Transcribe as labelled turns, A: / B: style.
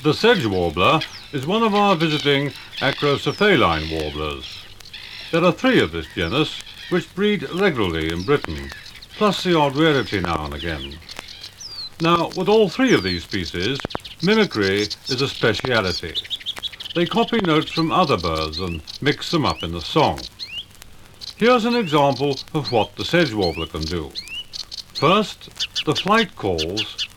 A: The sedge warbler is one of our visiting acrocephaline warblers. There are 3 of this genus which breed regularly in Britain, plus the odd rarity now and again. Now, with all 3 of these species, mimicry is a speciality. They copy notes from other birds and mix them up in the song. Here's an example of what the sedge warbler can do. First, the flight calls